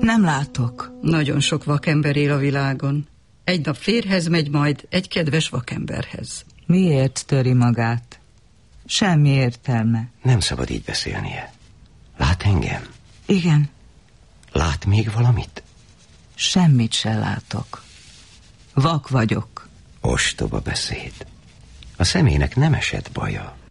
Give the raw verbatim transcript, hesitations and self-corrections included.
Nem látok. Nagyon sok vakember él a világon. Egy nap férhez megy majd egy kedves vakemberhez. Miért töri magát? Semmi értelme. Nem szabad így beszélnie. Lát engem? Igen. Lát még valamit? Semmit se látok. Vak vagyok. Ostoba beszéd. A személynek nem esett baja.